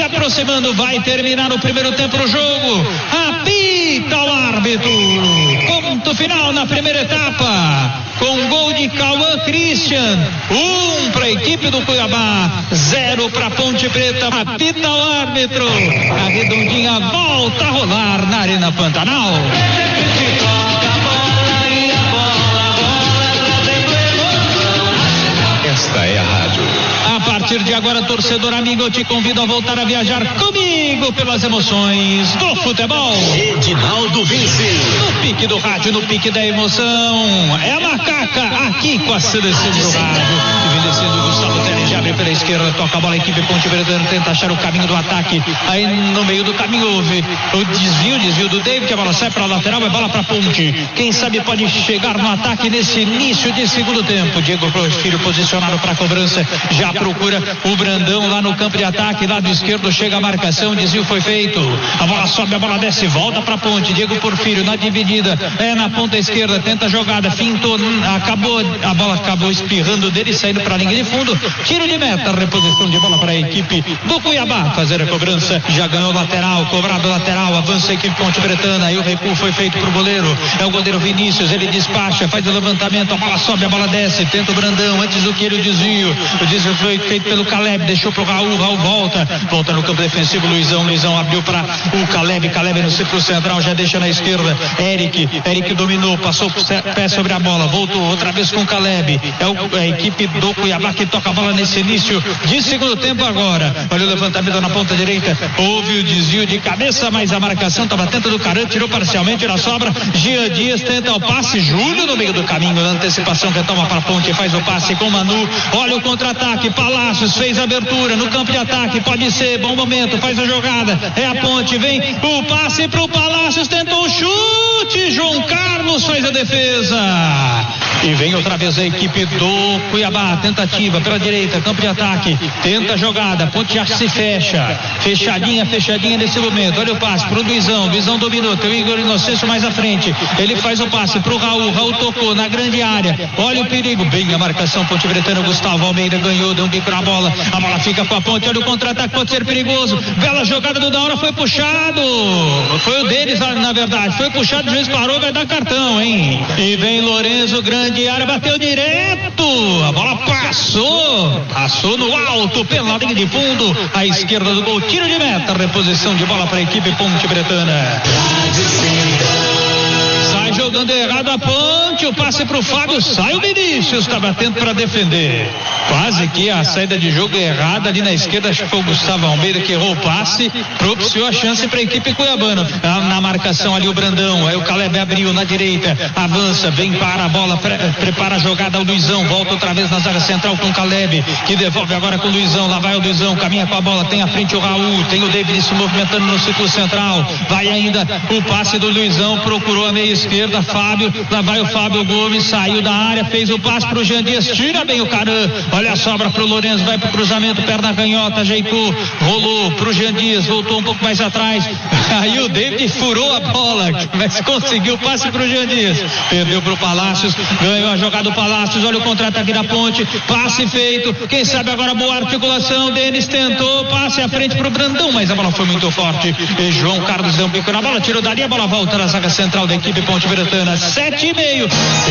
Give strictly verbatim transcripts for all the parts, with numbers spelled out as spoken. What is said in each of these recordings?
aproximando, vai terminar o primeiro tempo do jogo. Apita o árbitro. Ponto final na primeira etapa, com gol de Cauã Christian. Um para a equipe do Cuiabá, zero para Ponte Preta. Apita o árbitro. A redondinha volta a rolar na Arena Pantanal. Esta é a rádio. A partir de agora, torcedor amigo, eu te convido a voltar a viajar comigo pelas emoções do futebol. Edinaldo Vinci. No pique do rádio, no pique da emoção. É a macaca aqui com a seleção do rádio. E vem descendo o Gustavo Teles, abre pela esquerda, toca a bola, a equipe Ponte Preta tenta achar o caminho do ataque. Aí no meio do caminho houve o desvio, desvio do David, a bola sai para a lateral, é bola para Ponte. Quem sabe pode chegar no ataque nesse início de segundo tempo. Diego Filho posicionado para a cobrança, já procura o Brandão lá no campo de ataque, lado esquerdo chega a marcação, desvio foi feito, a bola sobe, a bola desce, volta para Ponte. Diego Porfírio na dividida, é na ponta esquerda, tenta a jogada, fintou, acabou, a bola acabou espirrando dele, saindo para a linha de fundo, tiro de meta, reposição de bola para a equipe do Cuiabá, fazer a cobrança, já ganhou lateral, cobrado lateral, avança a equipe Ponte Pretana, aí o recuo foi feito pro goleiro, é o goleiro Vinícius, ele despacha, faz o levantamento, a bola sobe, a bola desce, tenta o Brandão, antes do que ele o desvio, o desvio foi feito pelo Caleb, deixou pro Raul, Raul volta, volta no campo defensivo, Luizão, Luizão abriu para o Caleb, Caleb no círculo central, já deixa na esquerda, Eric, Eric dominou, passou pé sobre a bola, voltou outra vez com o Caleb, é o, a equipe do Cuiabá que toca a bola nesse início de segundo tempo agora, olha o levantamento na ponta direita, houve o desvio de cabeça, mas a marcação estava atenta do Caran, tirou parcialmente, na sobra, Gia Dias tenta o passe, Júlio no meio do caminho, na antecipação, retoma para a Ponte, faz o passe com Manu, olha o contra-ataque, Palácios fez a abertura no campo de ataque, pode ser, bom momento, faz a jogada, é a Ponte, vem o passe pro Palácios, tentou o chute, João Carlos faz a defesa, e vem outra vez a equipe do Cuiabá, tentativa pela direita, campo de ataque, tenta a jogada, Ponte já se fecha, fechadinha, fechadinha nesse momento, olha o passe pro Luizão, Luizão dominou, tem o Igor Inocêncio mais à frente, ele faz o passe pro Raul, Raul tocou na grande área, olha o perigo, bem a marcação, Ponte Pretana, Gustavo Almeida ganhou, deu um bico na bola, a bola fica com a Ponte, olha o contra-ataque, pode ser perigoso, bela jogada do Daura, foi puxado, foi o deles na verdade, foi puxado, o juiz parou, vai dar cartão, hein, e vem Lorenzo, grande área, bateu direto, a bola passou, passou no alto, pela linha de fundo, à esquerda do gol, tiro de meta, reposição de bola para a equipe Ponte Pretana. Sai jogando errado a Ponte, o passe pro Fábio, sai o Vinícius, está batendo para defender, quase que a saída de jogo errada ali na esquerda, acho que foi o Gustavo Almeida que errou o passe, propiciou a chance para a equipe cuiabana, na marcação ali o Brandão, aí o Caleb abriu na direita, avança, vem para a bola, pre- prepara a jogada, o Luizão, volta outra vez na zaga central com o Caleb, que devolve agora com o Luizão, lá vai o Luizão, caminha com a bola, tem à frente o Raul, tem o David se movimentando no círculo central, vai ainda o passe do Luizão, procurou a meia esquerda, Fábio, lá vai o Fábio Gomes, saiu da área, fez o passe pro Jean Dias, tira bem o Caran, olha a sobra pro Lourenço, vai pro cruzamento, perna canhota, ajeitou, rolou pro Jean Dias, voltou um pouco mais atrás, aí o David furou a bola, mas conseguiu o passe pro Jean Dias, perdeu pro Palácios, ganhou a jogada do Palácios, olha o contra-ataque da Ponte, passe feito, quem sabe agora boa articulação, Denis tentou, passe à frente pro Brandão, mas a bola foi muito forte, e João Carlos deu um bico na bola, tirou dali, a bola volta na zaga central da equipe Ponte Pretana, sete e meio,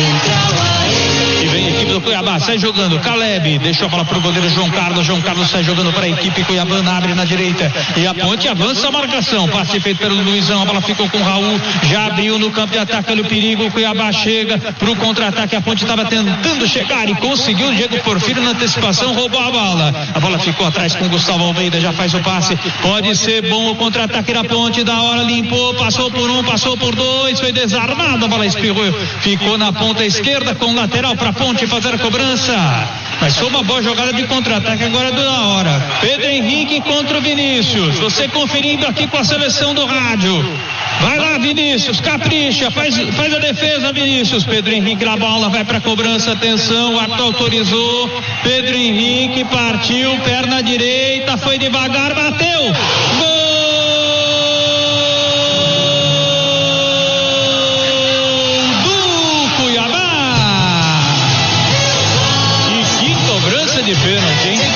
e vem a equipe do Cuiabá, sai jogando, Caleb, deixou a bola pro goleiro João Carlos, João Carlos sai jogando para a equipe Cuiabana, abre na direita, e a Ponte avança a marcação, passe feito pelo Luizão, a bola ficou com o Raul, já abriu no campo de ataque, olha o perigo, o Cuiabá chega pro contra-ataque, a Ponte estava tentando chegar e conseguiu, o Diego Porfírio na antecipação, roubou a bola, a bola ficou atrás com o Gustavo Almeida, já faz o passe, pode ser bom o contra-ataque da Ponte, da hora limpou, passou por um, passou por dois, foi desarmado, a bola espirrou, ficou na ponta esquerda com o lateral para a Ponte fazer a cobrança, mas foi uma boa jogada de contra-ataque agora da hora, Pedro Henrique contra o Vinícius, você conferindo aqui com a seleção do rádio, vai lá Vinícius, capricha, faz, faz a defesa Vinícius, Pedro Henrique na bola, vai para a cobrança, atenção, o árbitro autorizou, Pedro Henrique partiu, perna direita, foi devagar, bateu, gol do Cuiabá, e que cobrança de pênalti, hein?